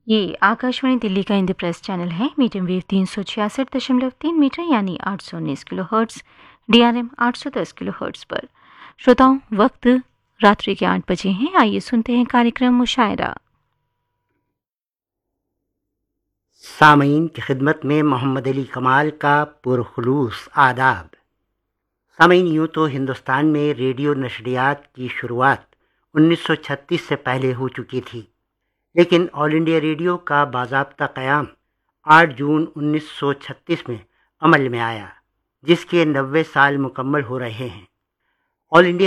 ये आकाशवाणी दिल्ली का इंद्रप्रस्थ चैनल है। मीडियम वेव 366.3 मीटर यानी 819 किलोहर्ट्ज़, DRM 810 किलोहर्ट्ज़ पर। श्रोताओं, वक्त रात्रि के 8 बजे हैं। आइए सुनते हैं कार्यक्रम मुशायरा। सामीन की खिदमत में मोहम्मद अली कमाल का पुरखुलूस आदाब। सामीन, यूँ तो हिंदुस्तान में रेडियो नशरियात की शुरुआत 1936 से पहले हो चुकी थी, लेकिन ऑल इंडिया रेडियो का बाज़ाब्ता क़याम 8 जून 1936 में अमल में आया, जिसके 90 साल मुकम्मल हो रहे हैं। All India